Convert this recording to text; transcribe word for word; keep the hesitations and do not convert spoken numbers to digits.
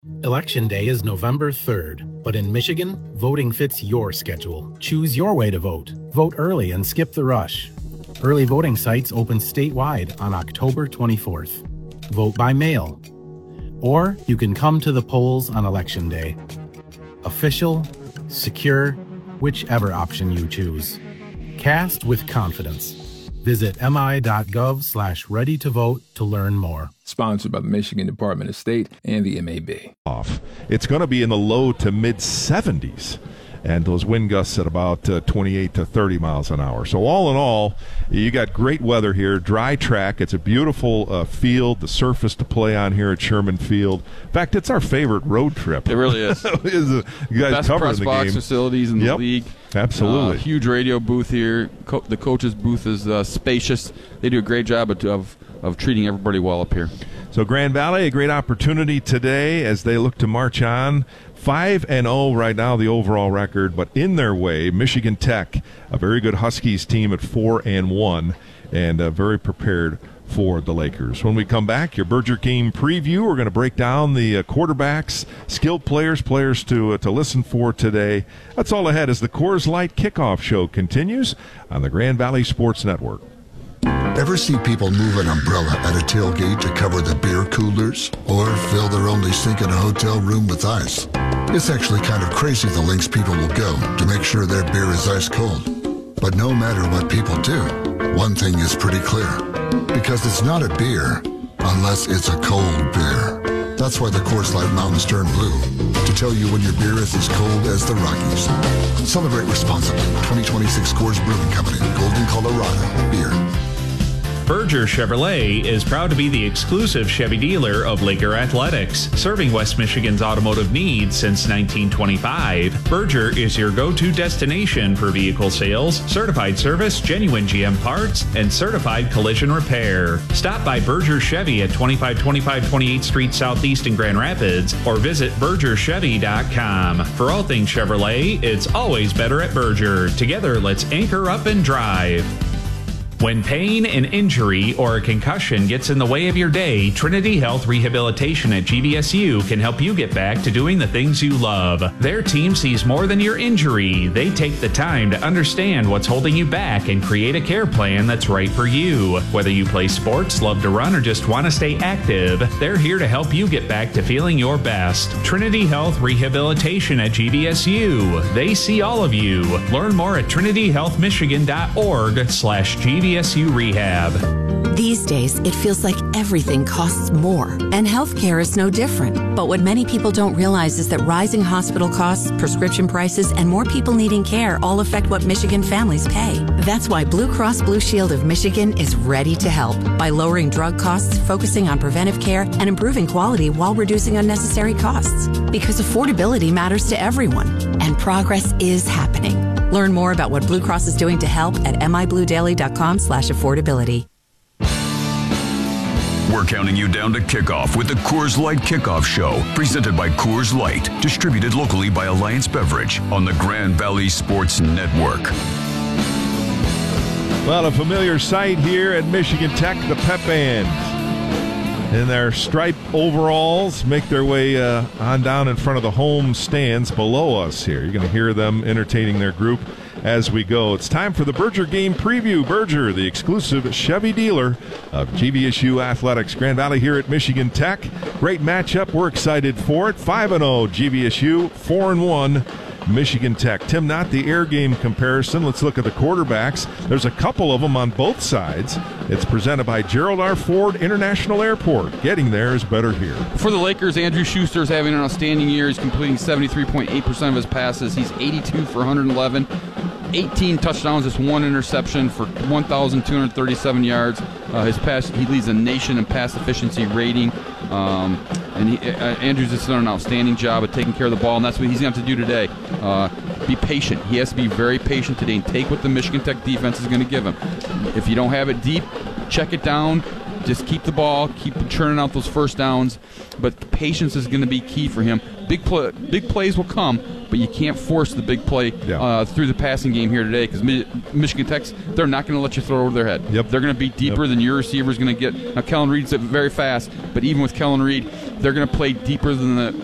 Election Day is November third, but in Michigan, voting fits your schedule. Choose your way to vote. Vote early and skip the rush. Early voting sites open statewide on October twenty-fourth. Vote by mail. Or you can come to the polls on Election Day. Official, secure, whichever option you choose. Cast with confidence. Visit mi.gov slash ready to vote to learn more. Sponsored by the Michigan Department of State and the M A B. Off. It's going to be in the low to mid seventies. And those wind gusts at about uh, twenty-eight to thirty miles an hour. So all in all, you got great weather here, dry track. It's a beautiful uh, field, the surface to play on here at Sherman Field. In fact, it's our favorite road trip. It really is. It is a, you guys Best covering press the box game. facilities in the Yep, league. absolutely. Uh, huge radio booth here. Co- the coach's booth is uh, spacious. They do a great job of, of of treating everybody well up here. So Grand Valley, a great opportunity today as they look to march on. five and oh right now, the overall record, but in their way, Michigan Tech, a very good Huskies team at four and one, and uh, very prepared for the Lakers. When we come back, your Berger game preview, we're going to break down the uh, quarterbacks, skilled players, players to uh, to listen for today. That's all ahead as the Coors Light Kickoff Show continues on the Grand Valley Sports Network. Ever see people move an umbrella at a tailgate to cover the beer coolers? Or fill their only sink in a hotel room with ice? It's actually kind of crazy the lengths people will go to make sure their beer is ice cold. But no matter what people do, one thing is pretty clear. Because it's not a beer unless it's a cold beer. That's why the Coors Light Mountains turn blue, to tell you when your beer is as cold as the Rockies. Celebrate responsibly. twenty twenty-six Coors Brewing Company, Golden, Colorado. Beer. Berger Chevrolet is proud to be the exclusive Chevy dealer of Laker Athletics, serving West Michigan's automotive needs since nineteen twenty-five. Berger is your go-to destination for vehicle sales, certified service, genuine G M parts, and certified collision repair. Stop by Berger Chevy at twenty-five twenty-five twenty-eighth Street Southeast in Grand Rapids or visit berger chevy dot com. For all things Chevrolet, it's always better at Berger. Together, let's anchor up and drive. When pain, an injury, or a concussion gets in the way of your day, Trinity Health Rehabilitation at G V S U can help you get back to doing the things you love. Their team sees more than your injury. They take the time to understand what's holding you back and create a care plan that's right for you. Whether you play sports, love to run, or just want to stay active, they're here to help you get back to feeling your best. Trinity Health Rehabilitation at G V S U. They see all of you. Learn more at trinity health michigan dot org slash G V S U Rehab. These days, it feels like everything costs more, and healthcare is no different. But what many people don't realize is that rising hospital costs, prescription prices, and more people needing care all affect what Michigan families pay. That's why Blue Cross Blue Shield of Michigan is ready to help by lowering drug costs, focusing on preventive care, and improving quality while reducing unnecessary costs. Because affordability matters to everyone, and progress is happening. Learn more about what Blue Cross is doing to help at m i blue daily dot com slash affordability. We're counting you down to kickoff with the Coors Light Kickoff Show, presented by Coors Light, distributed locally by Alliance Beverage on the Grand Valley Sports Network. Well, a familiar sight here at Michigan Tech, the Pep Band in their striped overalls make their way uh, on down in front of the home stands below us here. You're going to hear them entertaining their group as we go. It's time for the Berger game preview. Berger, the exclusive Chevy dealer of G V S U Athletics. Grand Valley here at Michigan Tech. Great matchup. We're excited for it. five and oh G V S U, four and one Michigan Tech. Tim, not the air game comparison. Let's look at the quarterbacks. There's a couple of them on both sides. It's presented by Gerald R. Ford International Airport. Getting there is better here. For the Lakers, Andrew Schuster is having an outstanding year. He's completing seventy-three point eight percent of his passes. He's eighty-two for one hundred eleven. eighteen touchdowns, just one interception for one thousand two hundred thirty-seven yards. Uh, his pass, he leads the nation in pass efficiency rating. Um, and he, uh, Andrews has done an outstanding job of taking care of the ball, and that's what he's going to have to do today. Uh, be patient. He has to be very patient today and take what the Michigan Tech defense is going to give him. If you don't have it deep, check it down. Just keep the ball, keep churning out those first downs. But patience is going to be key for him. Big play, big plays will come, but you can't force the big play yeah. uh, through the passing game here today because Mi- Michigan Tech's, they're not going to let you throw over their head. Yep. They're going to be deeper yep. than your receiver is going to get. Now, Kellen Reed's very fast, but even with Kellen Reed, they're going to play deeper than the